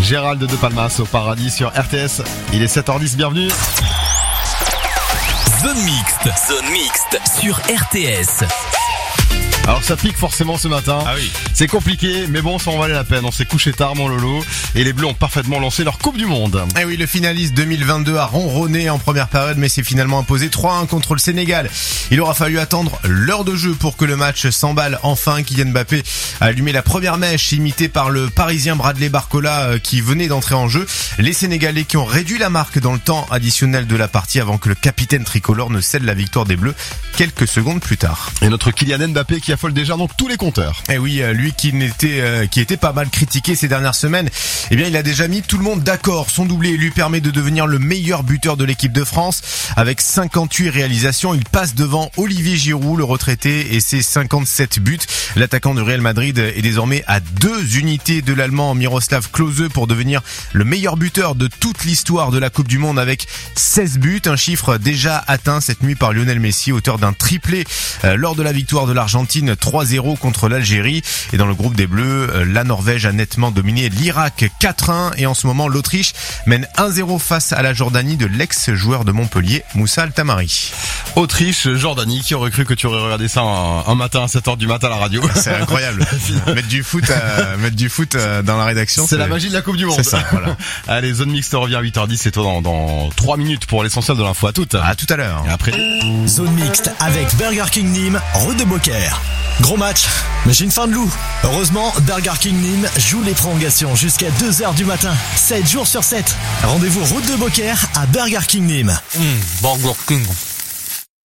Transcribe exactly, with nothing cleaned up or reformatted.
Gérald de Palmas au paradis sur R T S. Il est sept heures dix, bienvenue. Zone mixte, zone mixte sur R T S. Alors ça pique forcément ce matin. Ah oui. C'est compliqué, mais bon, ça en valait la peine. On s'est couché tard, mon Lolo, et les Bleus ont parfaitement lancé leur Coupe du Monde. Eh oui, le finaliste deux mille vingt-deux a ronronné en première période, mais s'est finalement imposé trois un contre le Sénégal. Il aura fallu attendre l'heure de jeu pour que le match s'emballe enfin. Kylian Mbappé a allumé la première mèche, imitée par le Parisien Bradley Barcola qui venait d'entrer en jeu. Les Sénégalais qui ont réduit la marque dans le temps additionnel de la partie avant que le capitaine tricolore ne cède la victoire des Bleus quelques secondes plus tard. Et notre Kylian Mbappé qui affole déjà donc tous les compteurs. Eh oui, lui qui n'était euh, qui était pas mal critiqué ces dernières semaines, eh bien il a déjà mis tout le monde d'accord. Son doublé lui permet de devenir le meilleur buteur de l'équipe de France avec cinquante-huit réalisations. Il passe devant Olivier Giroud, le retraité, et ses cinquante-sept buts. L'attaquant du Real Madrid est désormais à deux unités de l'Allemand Miroslav Klose pour devenir le meilleur buteur de toute l'histoire de la Coupe du Monde avec seize buts, un chiffre déjà atteint cette nuit par Lionel Messi, auteur d'un triplé euh, lors de la victoire de l'Argentine trois zéro contre l'Algérie. Et dans le groupe des Bleus, euh, la Norvège a nettement dominé l'Irak quatre un et en ce moment l'Autriche mène un zéro face à la Jordanie de l'ex-joueur de Montpellier, Moussa Al-Tamari. Autriche, Jordanie, qui aurait cru que tu aurais regardé ça un, un matin à sept heures du matin à la radio. C'est incroyable. mettre du foot, à, mettre du foot dans la rédaction. C'est, c'est la magie de la Coupe du Monde. C'est ça, voilà. Allez, Zone Mixte revient à huit heures dix, c'est toi dans, dans trois minutes pour l'essentiel de l'info. À toutes. À tout à l'heure. Et après. Zone mixte avec Burger King Nîmes, Route de Beaucaire. Gros match, mais j'ai une faim de loup. Heureusement, Burger King Nîmes joue les prolongations jusqu'à deux heures du matin, sept jours sur sept. Rendez-vous Route de Beaucaire à Burger King Nîmes. Mmh, Burger King.